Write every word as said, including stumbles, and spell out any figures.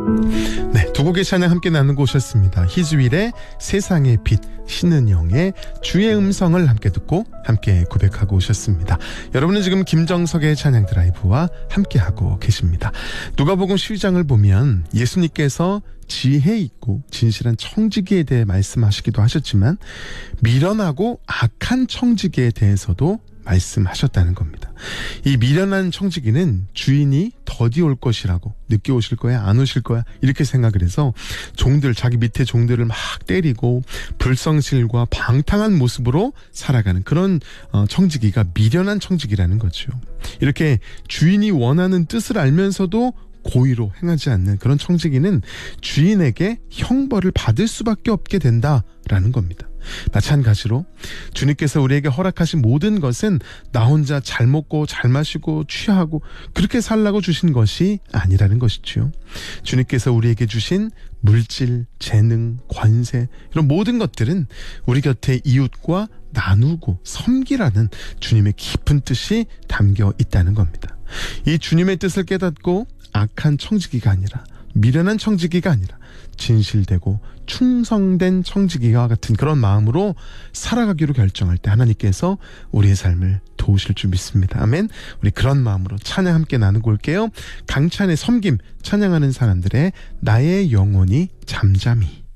네, 두 곡의 찬양 함께 나누고 오셨습니다. 히즈윌의 세상의 빛, 신은영의 주의 음성을 함께 듣고 함께 고백하고 오셨습니다. 여러분은 지금 김정석의 찬양 드라이브와 함께하고 계십니다. 누가복음 십이 장을 보면 예수님께서 지혜 있고 진실한 청지기에 대해 말씀하시기도 하셨지만 미련하고 악한 청지기에 대해서도 말씀하셨다는 겁니다. 이 미련한 청지기는 주인이 더디 올 것이라고, 늦게 오실 거야, 안 오실 거야, 이렇게 생각을 해서 종들, 자기 밑에 종들을 막 때리고 불성실과 방탕한 모습으로 살아가는 그런 청지기가 미련한 청지기라는 거죠. 이렇게 주인이 원하는 뜻을 알면서도 고의로 행하지 않는 그런 청지기는 주인에게 형벌을 받을 수밖에 없게 된다라는 겁니다. 마찬가지로 주님께서 우리에게 허락하신 모든 것은 나 혼자 잘 먹고 잘 마시고 취하고 그렇게 살라고 주신 것이 아니라는 것이죠. 주님께서 우리에게 주신 물질, 재능, 권세 이런 모든 것들은 우리 곁에 이웃과 나누고 섬기라는 주님의 깊은 뜻이 담겨 있다는 겁니다. 이 주님의 뜻을 깨닫고 악한 청지기가 아니라, 미련한 청지기가 아니라 진실되고 충성된 청지기와 같은 그런 마음으로 살아가기로 결정할 때 하나님께서 우리의 삶을 도우실 줄 믿습니다. 아멘. 우리 그런 마음으로 찬양 함께 나누고 올게요. 강찬의 섬김 찬양하는 사람들의 나의 영혼이 잠잠히.